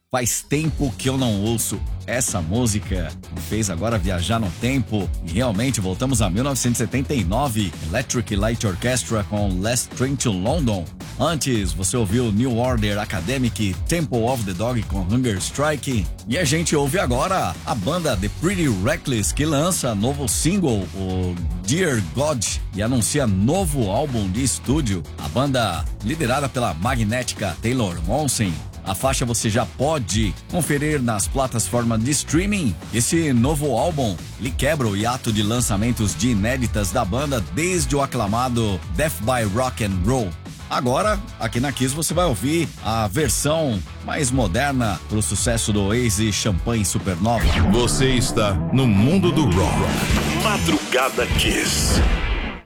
Faz tempo que eu não ouço essa música. Me fez agora viajar no tempo. E realmente voltamos a 1979. Electric Light Orchestra com Last Train to London. Antes, você ouviu New Order Academic, Temple of the Dog com Hunger Strike. E a gente ouve agora a banda The Pretty Reckless, que lança novo single, o Dear God, e anuncia novo álbum de estúdio. A banda, liderada pela magnética Taylor Momsen. A faixa você já pode conferir nas plataformas de streaming. Esse novo álbum, ele quebra o hiato de lançamentos de inéditas da banda desde o aclamado Death by Rock and Roll. Agora, aqui na Kiss você vai ouvir a versão mais moderna pro sucesso do Oasis Champagne Supernova. Você está no mundo do rock. Madrugada Kiss.